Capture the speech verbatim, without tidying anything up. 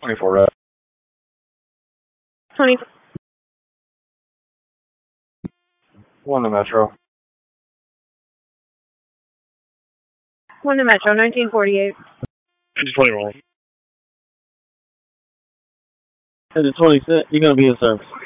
twenty-four red. twenty. One to Metro. One to Metro, nineteen forty-eight. twenty-one. Is it twenty cent? You're going to be in service.